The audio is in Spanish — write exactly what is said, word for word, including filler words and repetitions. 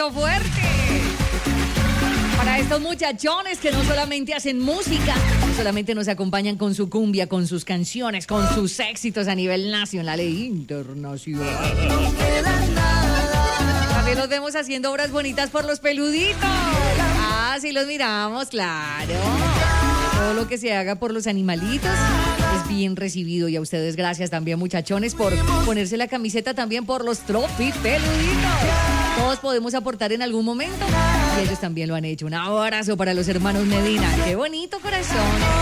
abrazo fuerte para estos muchachones que no solamente hacen música, no solamente nos acompañan con su cumbia, con sus canciones, con sus éxitos a nivel nacional e internacional. También los vemos haciendo obras bonitas por los peluditos. Ah, sí los miramos, claro. Todo lo que se haga por los animalitos es bien recibido. Y a ustedes gracias también, muchachones, por ponerse la camiseta también por los Trophy Peluditos. Todos podemos aportar en algún momento y ellos también lo han hecho. Un abrazo para los hermanos Medina. ¡Qué bonito, corazón!